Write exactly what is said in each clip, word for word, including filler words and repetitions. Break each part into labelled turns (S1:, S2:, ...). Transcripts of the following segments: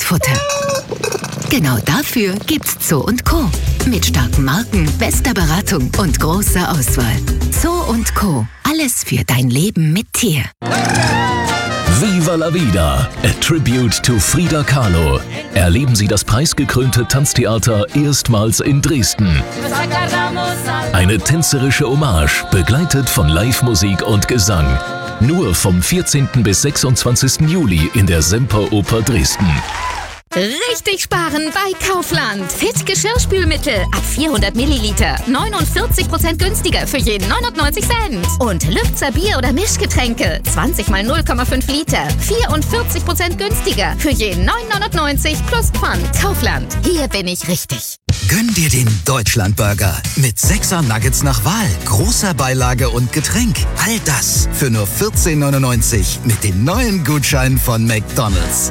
S1: Futter. Genau dafür gibt's Zoo und Co. Mit starken Marken, bester Beratung und großer Auswahl. Zoo und Co. Alles für dein Leben mit Tier.
S2: Viva la Vida, a tribute to Frida Kahlo. Erleben Sie das preisgekrönte Tanztheater erstmals in Dresden. Eine tänzerische Hommage, begleitet von Live-Musik und Gesang. Nur vom vierzehnten bis sechsundzwanzigsten Juli in der Semperoper Dresden.
S3: Richtig sparen bei Kaufland. Fit Geschirrspülmittel ab vierhundert Milliliter. neunundvierzig Prozent günstiger für jeden neunundneunzig Cent. Und Lübzer Bier- oder Mischgetränke. zwanzig mal null Komma fünf Liter. vierundvierzig Prozent günstiger für jeden neun neunundneunzig plus Pfand. Kaufland. Hier bin ich richtig.
S4: Gönn dir den Deutschlandburger mit sechser Nuggets nach Wahl, großer Beilage und Getränk. All das für nur vierzehn neunundneunzig mit dem neuen Gutschein von McDonald's.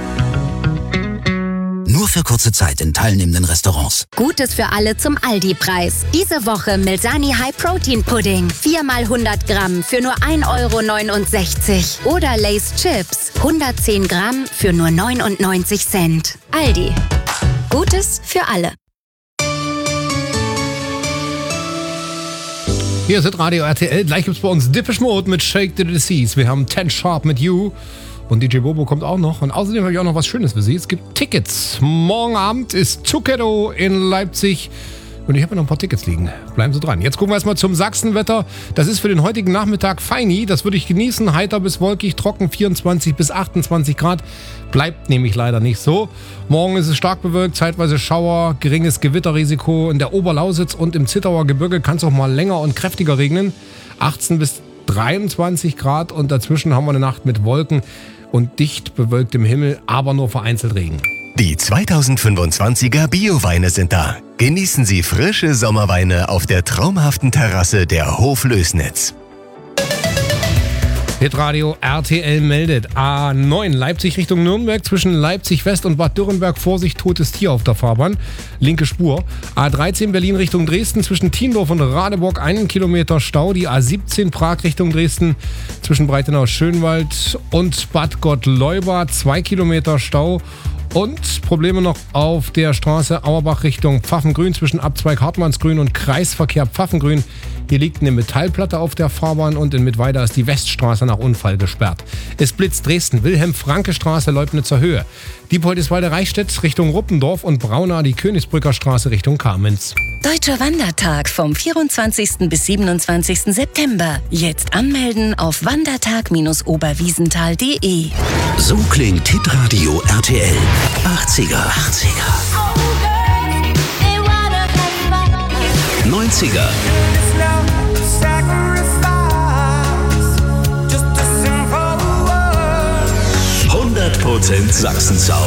S4: Nur für kurze Zeit in teilnehmenden Restaurants.
S5: Gutes für alle zum Aldi-Preis. Diese Woche Milsani High Protein Pudding. vier mal hundert Gramm für nur ein Euro neunundsechzig. Oder Lay's Chips. hundertzehn Gramm für nur neunundneunzig Cent. Aldi. Gutes für alle.
S6: Hier ist Radio R T L. Gleich gibt's bei uns Depeche Mode mit Shake the Disease. Wir haben Ten Sharp mit You. Und D J Bobo kommt auch noch. Und außerdem habe ich auch noch was Schönes für Sie. Es gibt Tickets. Morgen Abend ist Zucchero in Leipzig. Und ich habe noch ein paar Tickets liegen. Bleiben Sie dran. Jetzt gucken wir erstmal zum Sachsenwetter. Das ist für den heutigen Nachmittag feini. Das würde ich genießen. Heiter bis wolkig, trocken, vierundzwanzig bis achtundzwanzig Grad. Bleibt nämlich leider nicht so. Morgen ist es stark bewölkt, zeitweise Schauer, geringes Gewitterrisiko. In der Oberlausitz und im Zittauer Gebirge kann es auch mal länger und kräftiger regnen. achtzehn bis dreiundzwanzig Grad. Und dazwischen haben wir eine Nacht mit Wolken und dicht bewölktem Himmel, aber nur vereinzelt Regen.
S7: Die zweitausendfünfundzwanziger Bio-Weine sind da. Genießen Sie frische Sommerweine auf der traumhaften Terrasse der Hoflößnitz.
S6: Hitradio R T L meldet A neun Leipzig Richtung Nürnberg zwischen Leipzig West und Bad Dürrenberg. Vorsicht, totes Tier auf der Fahrbahn. Linke Spur. A dreizehn Berlin Richtung Dresden zwischen Tiendorf und Radeburg einen Kilometer Stau. Die A siebzehn Prag Richtung Dresden zwischen Breitenau Schönwald und Bad Gottleuba zwei Kilometer Stau. Und Probleme noch auf der Straße Auerbach Richtung Pfaffengrün zwischen Abzweig Hartmannsgrün und Kreisverkehr Pfaffengrün. Hier liegt eine Metallplatte auf der Fahrbahn und in Mittweida ist die Weststraße nach Unfall gesperrt. Es blitzt Dresden, Wilhelm-Franke-Straße, Leubnitzer Höhe. Diepoldiswalde-Reichstätt Richtung Ruppendorf und Braunau die Königsbrücker Straße Richtung Kamenz.
S8: Deutscher Wandertag vom vierundzwanzigsten bis siebenundzwanzigsten September. Jetzt anmelden auf wandertag Bindestrich oberwiesenthal punkt de.
S4: So klingt Hitradio R T L. achtziger. achtziger. neunziger. hundert Prozent Sachsen-Sound.